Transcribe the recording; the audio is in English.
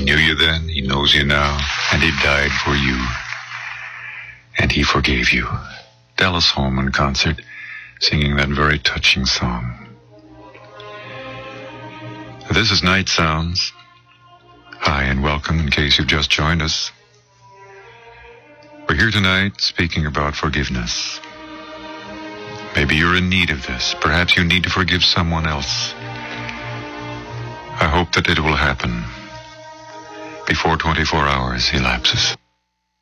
knew you then, he knows you now, and he died for you. And he forgave you. Dallas Holm in concert, singing that very touching song. This is Night Sounds. Hi and welcome in case you've just joined us. We're here tonight speaking about forgiveness. Maybe you're in need of this. Perhaps you need to forgive someone else. I hope that it will happen before 24 hours elapses.